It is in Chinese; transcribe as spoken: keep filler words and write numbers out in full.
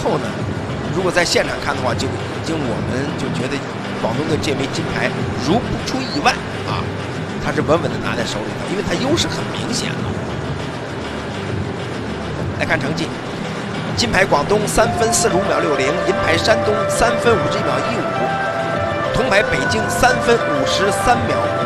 后呢，如果在现场看的话，就已经我们就觉得广东队这枚金牌如不出意外啊，他是稳稳的拿在手里头，因为他优势很明显了。来看成绩，金牌广东三分四十五秒六零，银牌山东三分五十一秒一五，铜牌北京三分五十三秒